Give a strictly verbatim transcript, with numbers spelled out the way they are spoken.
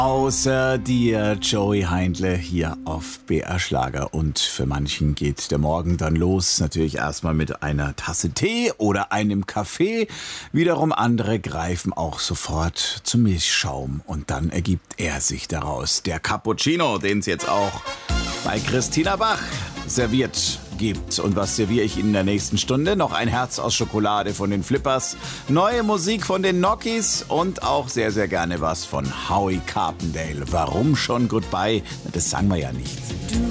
Außer dir, Joey Heindle, hier auf B R Schlager. Und für manchen geht der Morgen dann los, natürlich erstmal mit einer Tasse Tee oder einem Kaffee. Wiederum andere greifen auch sofort zum Milchschaum und dann ergibt er sich daraus. Der Cappuccino, den es jetzt auch bei Christina Bach serviert gibt. Und was serviere ich Ihnen in der nächsten Stunde? Noch ein Herz aus Schokolade von den Flippers, neue Musik von den Nockies und auch sehr, sehr gerne was von Howie Carpendale. Warum schon Goodbye? Das sagen wir ja nicht. Du